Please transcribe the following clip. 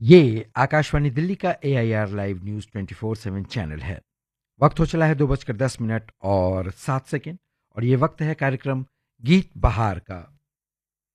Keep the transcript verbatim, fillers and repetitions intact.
ये आकाशवाणी दिल्ली का ए I R live news twenty four seven channel है। वक्त हो चला है दो बजकर दस मिनट और सात सेकेंड और ये वक्त है कार्यक्रम गीत बहार का।